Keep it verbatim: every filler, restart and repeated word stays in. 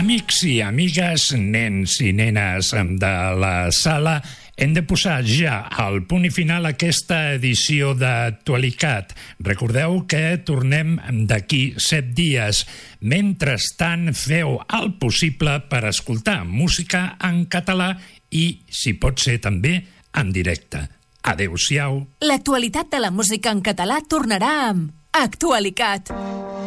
Amics i amigues, nens i nenes de la sala, hem de posar ja al punt i final aquesta edició d'Actualicat. Recordeu que tornem d'aquí set dies. Mentrestant, feu el possible per escoltar música en català i, si pot ser també, en directe. Adéu-siau. L'actualitat de la música en català tornarà amb Actualicat.